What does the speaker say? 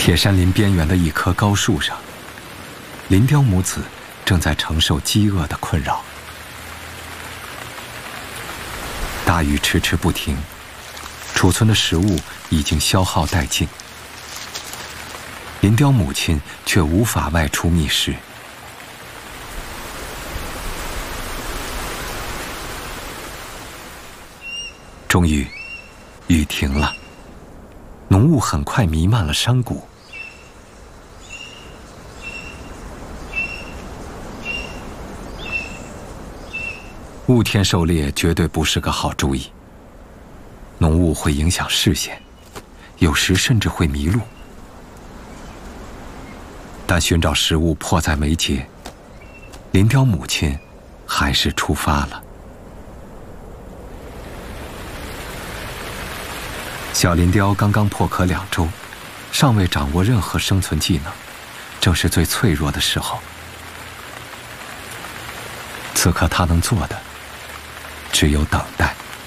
铁山林边缘的一棵高树上，林雕母子正在承受饥饿的困扰。大雨迟迟不停，储存的食物已经消耗殆尽，林雕母亲却无法外出觅食。终于，雨停了，浓雾很快弥漫了山谷。雾天狩猎绝对不是个好主意，浓雾会影响视线，有时甚至会迷路。但寻找食物迫在眉睫，林雕母亲还是出发了。小林雕刚刚破壳2周，尚未掌握任何生存技能，正是最脆弱的时候。此刻他能做的只有等待。